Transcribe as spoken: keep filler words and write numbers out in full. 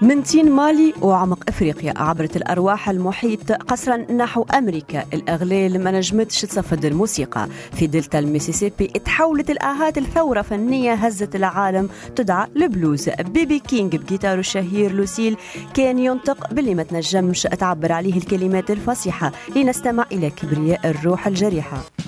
من تين مالي وعمق أفريقيا عبرت الأرواح المحيط قسرا نحو أمريكا. الأغلال ما نجمتش تصفد الموسيقى. في دلتا الميسيسيبي اتحولت الآهات لثورة فنية هزت العالم تدعى البلوز. بيبي كينج بجيتاره الشهير لوسيل كان ينطق باللي ما تنجمش تعبر عليه الكلمات الفصيحة. لنستمع إلى كبرياء الروح الجريحة.